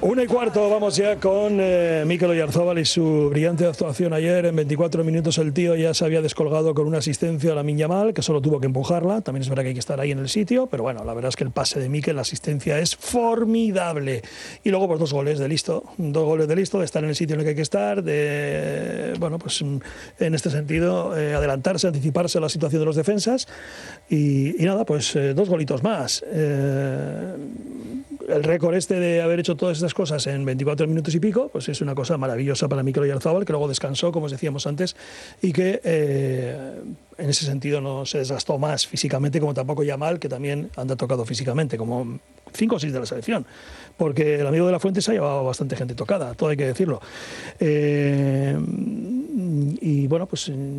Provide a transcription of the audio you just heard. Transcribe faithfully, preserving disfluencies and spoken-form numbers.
Una y cuarto, vamos ya con eh, Mikel Oyarzabal y su brillante actuación ayer. En veinticuatro minutos el tío ya se había descolgado con una asistencia a Lamine Yamal, que solo tuvo que empujarla. También es verdad que hay que estar ahí en el sitio, pero bueno, la verdad es que el pase de Mikel, la asistencia es formidable. Y luego pues dos goles de listo, dos goles de listo, de estar en el sitio en el que hay que estar, de, bueno, pues en este sentido, eh, adelantarse, anticiparse a la situación de los defensas. Y, y nada, pues eh, dos golitos más. Eh, el récord este de haber hecho todas estas cosas en veinticuatro minutos y pico, pues es una cosa maravillosa para Mikel Oyarzabal, que luego descansó, como os decíamos antes, y que eh, en ese sentido no se desgastó más físicamente, como tampoco Yamal, que también anda tocado físicamente, como cinco o seis de la selección, porque el amigo de la Fuente se ha llevado bastante gente tocada, todo hay que decirlo. Eh, y bueno, pues